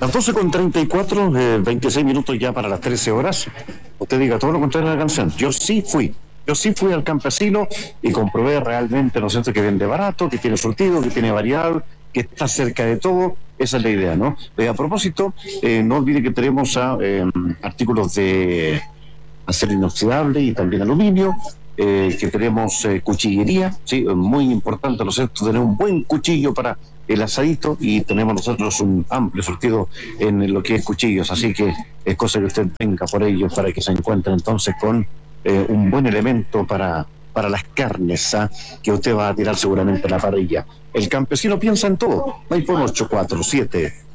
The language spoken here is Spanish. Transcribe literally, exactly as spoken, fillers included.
Las doce con treinta y cuatro, eh, veintiséis minutos ya para las trece horas. Usted diga todo lo contrario de la canción. Yo sí fui. Yo sí fui al campesino y comprobé realmente, ¿no es cierto?, que vende barato, que tiene surtido, que tiene variedad, que está cerca de todo. Esa es la idea, ¿no? Eh, a propósito, eh, no olvide que tenemos a, eh, artículos de acero inoxidable y también aluminio, eh, que tenemos eh, cuchillería, sí, muy importante, ¿no es cierto?, tener un buen cuchillo para el asadito, y tenemos nosotros un amplio surtido en lo que es cuchillos, así que es cosa que usted venga por ello para que se encuentre entonces con eh, un buen elemento para, para las carnes, ¿ah?, que usted va a tirar seguramente a la parrilla. El campesino piensa en todo. Maipón ocho cuatro siete.